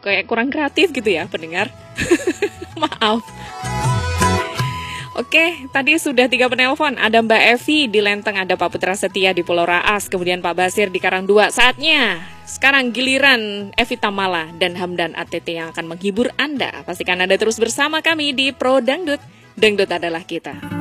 kayak kurang kreatif gitu ya pendengar. Maaf. Oke, tadi sudah 3 penelpon. Ada Mbak Evi di Lenteng, ada Pak Putra Setia di Pulau Raas, kemudian Pak Basir di Karangdua. Saatnya sekarang giliran Evi Tamala dan Hamdan ATT yang akan menghibur Anda. Pastikan Anda terus bersama kami di Pro Dangdut. Dangdut adalah kita.